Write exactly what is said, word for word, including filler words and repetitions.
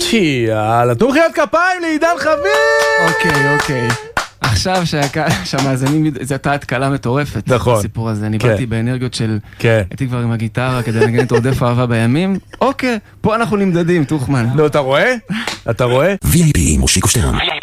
יאללה, תנו מחיאות כפיים לעידן חביב! אוקיי, אוקיי. עכשיו שהמאזינים, זו הייתה התקלה מטורפת. נכון. הסיפור הזה, אני באתי באנרגיות של... כן. הייתי כבר עם הגיטרה כדי לנגן את רודף אהבה בימים. אוקיי, פה אנחנו נמדדים, תוכמן. נו, אתה רואה? אתה רואה? וי איי פי מושיקו שטרן.